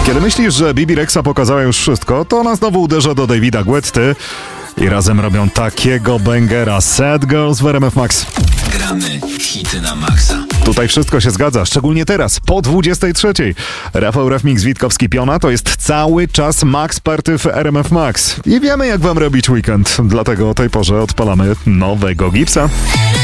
Kiedy myślisz, że Bibi Rexha pokazała już wszystko, to ona znowu uderza do Davida Guetty i razem robią takiego bangera. Sad Girls w RMF Max. Gramy hity na maksa. Tutaj wszystko się zgadza, szczególnie teraz, po 23. Rafał Rafmix, Witkowski-Piona to jest cały czas Max Party w RMF Max. I wiemy, jak wam robić weekend, dlatego o tej porze odpalamy nowego Gipsa.